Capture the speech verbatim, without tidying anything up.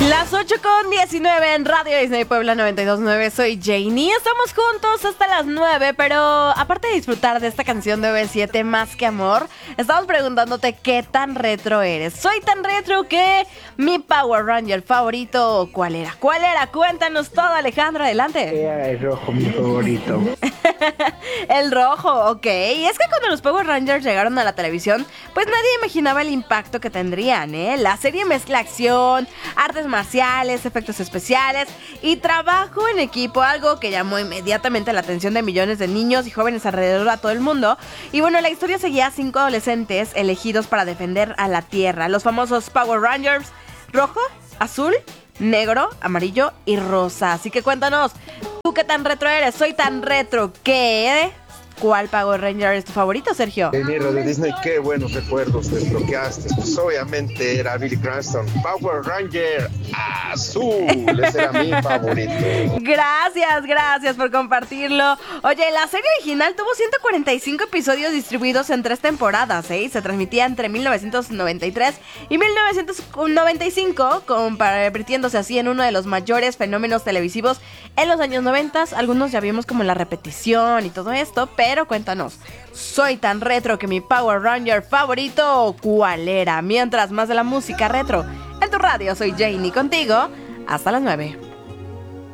Las ocho con diecinueve en Radio Disney Puebla noventa y dos punto nueve. Soy Janie. Estamos juntos hasta las nueve. Pero aparte de disfrutar de esta canción de O V siete, Más que Amor, estamos preguntándote qué tan retro eres. Soy tan retro que mi Power Ranger favorito, ¿cuál era? ¿Cuál era? Cuéntanos todo, Alejandro. Adelante. Era el rojo, mi favorito. El rojo, ok. Y es que cuando los Power Rangers llegaron a la televisión, pues nadie imaginaba el impacto que tendrían, ¿eh? La serie mezcla acción, artes marciales, efectos especiales y trabajo en equipo, algo que llamó inmediatamente la atención de millones de niños y jóvenes alrededor de todo el mundo. Y bueno, la historia seguía a cinco adolescentes elegidos para defender a la Tierra, los famosos Power Rangers rojo, azul, negro, amarillo y rosa. Así que cuéntanos, ¿tú qué tan retro eres? Soy tan retro que... ¿Cuál Power Ranger es tu favorito, Sergio? El libro de Disney, qué buenos recuerdos desbloqueaste. Pues obviamente era Billy Cranston, Power Ranger azul. Ese era mi favorito. Gracias, gracias por compartirlo. Oye, la serie original tuvo ciento cuarenta y cinco episodios distribuidos en tres temporadas, ¿eh? Se transmitía entre mil novecientos noventa y tres y mil novecientos noventa y cinco, convirtiéndose así en uno de los mayores fenómenos televisivos en los años noventa. Algunos ya vimos como la repetición y todo esto, pero Pero cuéntanos, soy tan retro que mi Power Ranger favorito, ¿cuál era? Mientras más de la música retro en tu radio, soy Janie contigo, hasta las nueve.